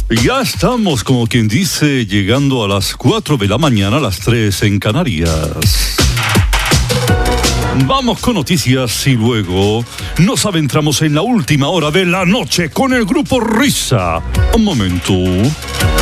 Ya estamos, como quien dice, llegando a las 4 de la mañana, las 3 en Canarias. Vamos con noticias y luego nos adentramos en la última hora de la noche con el Grupo Risa. Un momento.